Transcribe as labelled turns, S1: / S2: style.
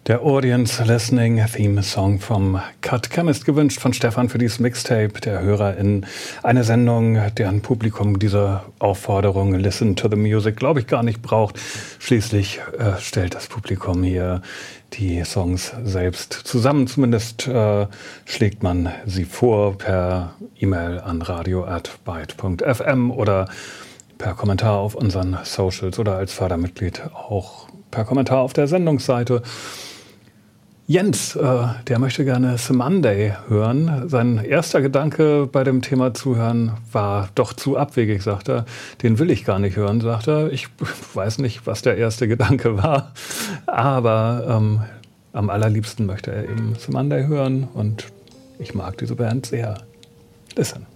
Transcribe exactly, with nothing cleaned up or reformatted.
S1: Der Audience Listening Theme Song vom Cut Chemist, gewünscht von Stefan für dieses Mixtape der HörerInnen. Eine Sendung, deren Publikum diese Aufforderung Listen to the Music, glaube ich, gar nicht braucht. Schließlich äh, stellt das Publikum hier die Songs selbst zusammen. Zumindest äh, schlägt man sie vor per E-Mail an radio at byte punkt f m oder per Kommentar auf unseren Socials oder als Fördermitglied auch per Kommentar auf der Sendungsseite. Jens, äh, der möchte gerne Monday hören. Sein erster Gedanke bei dem Thema Zuhören war doch zu abwegig, sagt er. Den will ich gar nicht hören, sagt er. Ich weiß nicht, was der erste Gedanke war, aber ähm, am allerliebsten möchte er eben Monday hören und ich mag diese Band sehr. Listen.